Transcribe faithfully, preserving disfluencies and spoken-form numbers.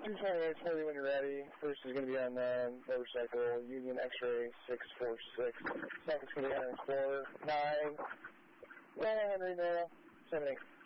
two twenty-eight, forty when you're ready. First is going to be on uh, motorcycle, Union X-ray six four six. Second's going to be on Explorer nine. Well, Henry, no, seven eight.